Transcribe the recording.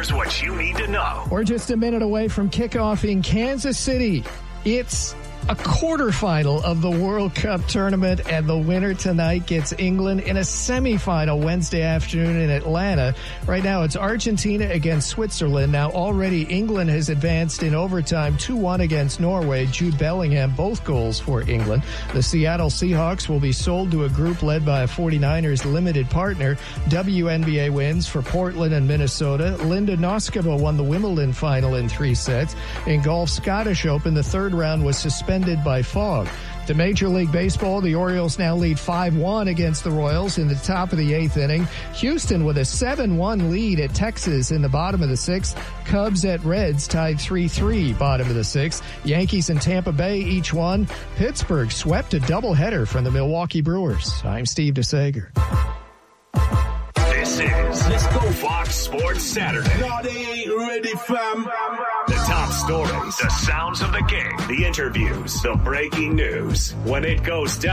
Here's what you need to know. We're just a minute away from kickoff in Kansas City. It's a quarterfinal of the World Cup tournament, and the winner tonight gets England in a semifinal Wednesday afternoon in Atlanta. Right now, it's Argentina against Switzerland. Now, already England has advanced in overtime 2-1 against Norway. Jude Bellingham, both goals for England. The Seattle Seahawks will be sold to a group led by a 49ers limited partner. WNBA wins for Portland and Minnesota. Linda Noskova won the Wimbledon final in 3 sets. In golf, Scottish Open, the third round was suspended by fog. To Major League Baseball, the Orioles now lead 5-1 against the Royals in the top of the 8th inning. Houston with a 7-1 lead at Texas in the bottom of the 6th. Cubs at Reds tied 3-3 bottom of the 6th. Yankees and Tampa Bay each won. Pittsburgh swept a doubleheader from the Milwaukee Brewers. I'm Steve DeSager. This is Let's Go Fox Sports Saturday. No, they ain't ready, fam. The top stories, the sounds of the game, the interviews, the breaking news. When it goes down.